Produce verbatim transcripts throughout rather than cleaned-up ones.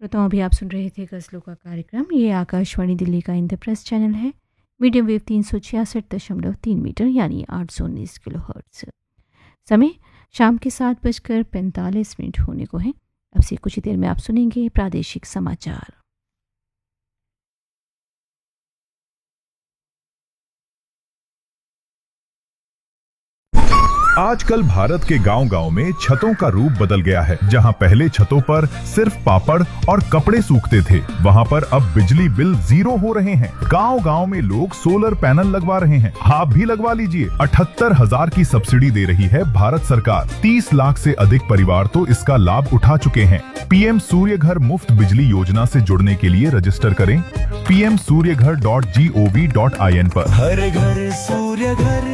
श्रोताओं, अभी आप सुन रहे थे गज़लों का कार्यक्रम। ये आकाशवाणी दिल्ली का इंद्रप्रस्थ चैनल है। मीडियम वेव तीन सौ छियासठ दशमलव तीन मीटर यानी आठ सौ उन्नीस किलो हर्ट्ज। समय शाम के सात बजकर पैंतालीस मिनट होने को है। अब से कुछ ही देर में आप सुनेंगे प्रादेशिक समाचार। आजकल भारत के गांव-गांव में छतों का रूप बदल गया है। जहां पहले छतों पर सिर्फ पापड़ और कपड़े सूखते थे, वहां पर अब बिजली बिल जीरो हो रहे हैं। गांव-गांव में लोग सोलर पैनल लगवा रहे हैं। आप भी लगवा लीजिए। अठहत्तर हजार की सब्सिडी दे रही है भारत सरकार। तीस लाख से अधिक परिवार तो इसका लाभ उठा चुके हैं। पीएम सूर्य घर मुफ्त बिजली योजना से जुड़ने के लिए रजिस्टर करें पी एम सूर्य घर dot G O V dot I N पर। हर घर सूर्य घर।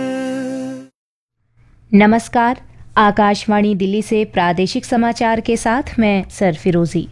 नमस्कार, आकाशवाणी दिल्ली से प्रादेशिक समाचार के साथ मैं सर फिरोजी।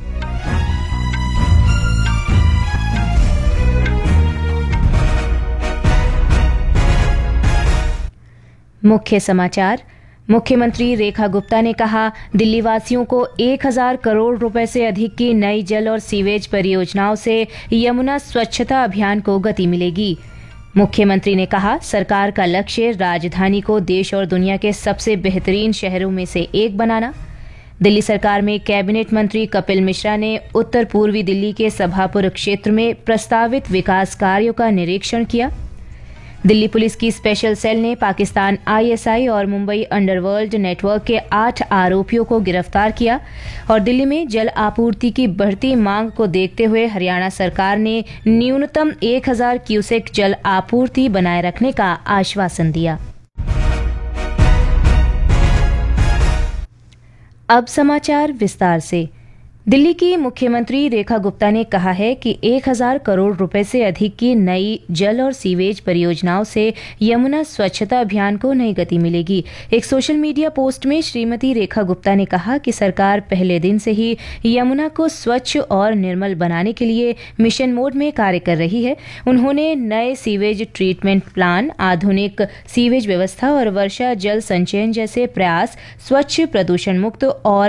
मुख्य समाचार। मुख्यमंत्री रेखा गुप्ता ने कहा, दिल्ली वासियों को एक हज़ार करोड़ रुपए से अधिक की नई जल और सीवेज परियोजनाओं से यमुना स्वच्छता अभियान को गति मिलेगी। मुख्यमंत्री ने कहा, सरकार का लक्ष्य राजधानी को देश और दुनिया के सबसे बेहतरीन शहरों में से एक बनाना। दिल्ली सरकार में कैबिनेट मंत्री कपिल मिश्रा ने उत्तर पूर्वी दिल्ली के सभापुर क्षेत्र में प्रस्तावित विकास कार्यों का निरीक्षण किया। दिल्ली पुलिस की स्पेशल सेल ने पाकिस्तान आई एस आई और मुंबई अंडरवर्ल्ड नेटवर्क के आठ आरोपियों को गिरफ्तार किया। और दिल्ली में जल आपूर्ति की बढ़ती मांग को देखते हुए हरियाणा सरकार ने न्यूनतम एक हज़ार क्यूसेक जल आपूर्ति बनाए रखने का आश्वासन दिया। अब समाचार विस्तार से। दिल्ली की मुख्यमंत्री रेखा गुप्ता ने कहा है कि एक हज़ार करोड़ रुपए से अधिक की नई जल और सीवेज परियोजनाओं से यमुना स्वच्छता अभियान को नई गति मिलेगी। एक सोशल मीडिया पोस्ट में श्रीमती रेखा गुप्ता ने कहा कि सरकार पहले दिन से ही यमुना को स्वच्छ और निर्मल बनाने के लिए मिशन मोड में कार्य कर रही है। उन्होंने नए सीवेज ट्रीटमेंट प्लान, आधुनिक सीवेज व्यवस्था और वर्षा जल संचयन जैसे प्रयास स्वच्छ, प्रदूषण मुक्त और